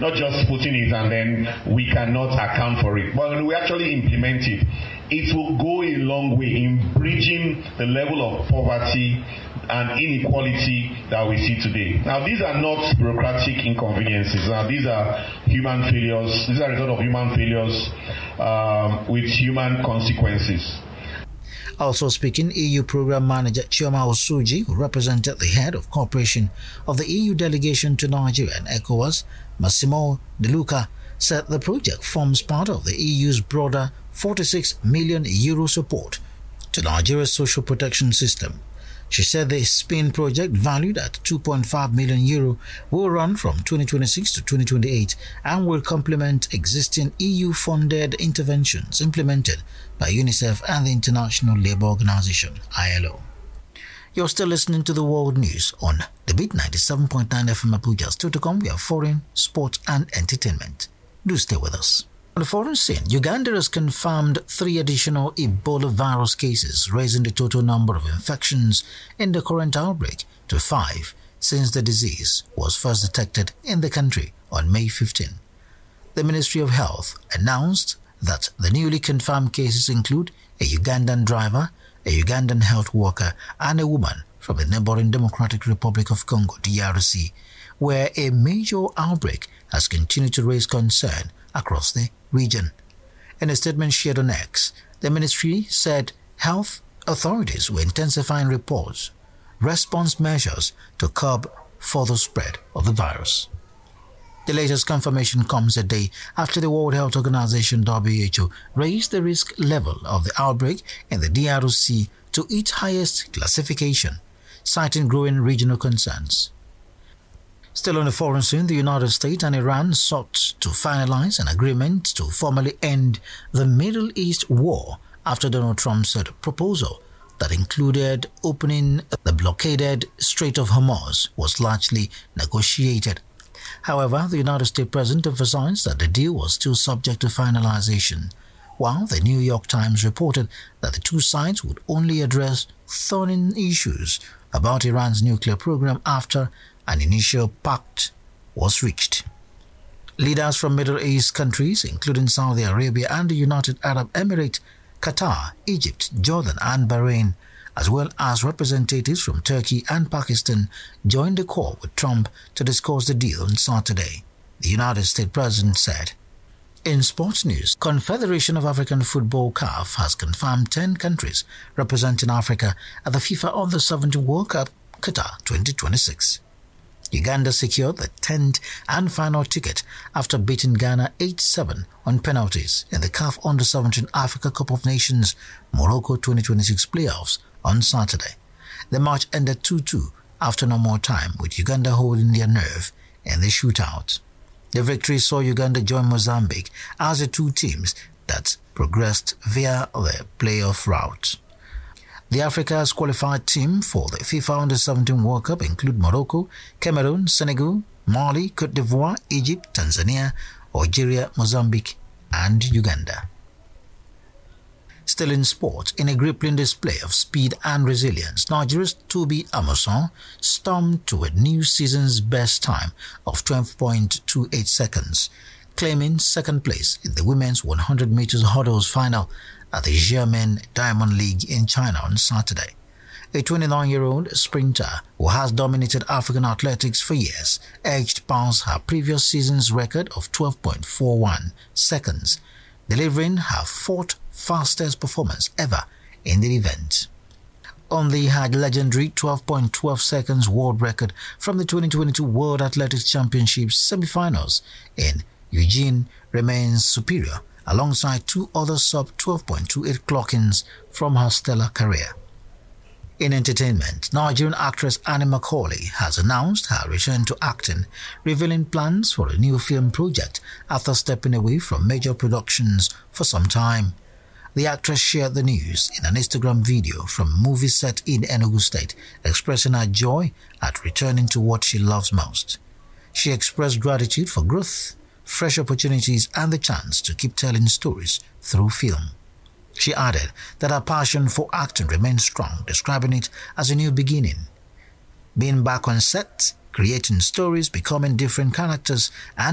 not just putting it and then we cannot account for it. But when we actually implement it, it will go a long way in bridging the level of poverty and inequality that we see today. Now, these are not bureaucratic inconveniences. Now, these are human failures. These are a result of human failures with human consequences. Also speaking, EU Program Manager Chioma Osuji, who represented the head of cooperation of the EU delegation to Nigeria and ECOWAS, Massimo De Luca, said the project forms part of the EU's broader €46 million support to Nigeria's social protection system. She said the SPIN project, valued at €2.5 million, will run from 2026 to 2028 and will complement existing EU-funded interventions implemented by UNICEF and the International Labour Organization, ILO. You're still listening to the World News on the Beat 97.9 FM Abuja. Still to come, we have foreign, sports and entertainment. Do stay with us. On the foreign scene, Uganda has confirmed 3 additional Ebola virus cases, raising the total number of infections in the current outbreak to 5 since the disease was first detected in the country on May 15. The Ministry of Health announced that the newly confirmed cases include a Ugandan driver, a Ugandan health worker, and a woman from the neighboring Democratic Republic of Congo, DRC, where a major outbreak has continued to raise concern across the region. In a statement shared on X, the ministry said health authorities were intensifying response measures to curb further spread of the virus. The latest confirmation comes a day after the World Health Organization (WHO) raised the risk level of the outbreak in the DRC to its highest classification, citing growing regional concerns. Still on the foreign scene, the United States and Iran sought to finalize an agreement to formally end the Middle East war after Donald Trump's proposal that included opening the blockaded Strait of Hormuz was largely negotiated. However, the United States President emphasized that the deal was still subject to finalization, while the New York Times reported that the two sides would only address thorny issues about Iran's nuclear program after an initial pact was reached. Leaders from Middle East countries, including Saudi Arabia and the United Arab Emirates, Qatar, Egypt, Jordan and Bahrain, as well as representatives from Turkey and Pakistan, joined the call with Trump to discuss the deal on Saturday, the United States President said. In sports news, Confederation of African Football (CAF) has confirmed 10 countries representing Africa at the FIFA Under-17 World Cup Qatar 2026. Uganda secured the 10th and final ticket after beating Ghana 8-7 on penalties in the CAF Under-17 Africa Cup of Nations Morocco 2026 playoffs on Saturday. The match ended 2-2 after no more time, with Uganda holding their nerve in the shootout. The victory saw Uganda join Mozambique as the two teams that progressed via the playoff route. The Africa's qualified team for the FIFA Under-17 World Cup include Morocco, Cameroon, Senegal, Mali, Cote d'Ivoire, Egypt, Tanzania, Algeria, Mozambique, and Uganda. Still in sport, in a gripping display of speed and resilience, Nigeria's Tobi Amusan stormed to a new season's best time of 12.28 seconds, claiming second place in the women's 100 meters hurdles final at the Xiamen Diamond League in China on Saturday. A 29-year-old sprinter who has dominated African athletics for years edged past her previous season's record of 12.41 seconds, delivering her fourth fastest performance ever in the event. Only her legendary 12.12 seconds world record from the 2022 World Athletics Championships semi-finals in Eugene remains superior, alongside two other sub-12.28 clock-ins from her stellar career. In entertainment, Nigerian actress Annie Macaulay has announced her return to acting, revealing plans for a new film project after stepping away from major productions for some time. The actress shared the news in an Instagram video from a movie set in Enugu State, expressing her joy at returning to what she loves most. She expressed gratitude for growth, fresh opportunities, and the chance to keep telling stories through film. She added that her passion for acting remains strong, describing it as a new beginning. Being back on set, creating stories, becoming different characters, and